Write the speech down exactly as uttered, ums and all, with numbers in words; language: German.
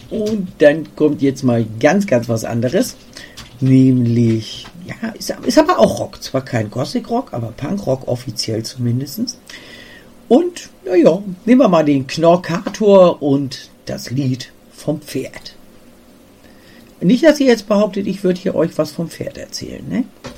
Und dann kommt jetzt mal ganz, ganz was anderes. Nämlich, ja, ist, ist aber auch Rock. Zwar kein Gothic-Rock, aber Punk-Rock offiziell zumindest. Und, naja, nehmen wir mal den Knorkator und das Lied vom Pferd. Nicht, dass ihr jetzt behauptet, ich würde hier euch was vom Pferd erzählen, ne?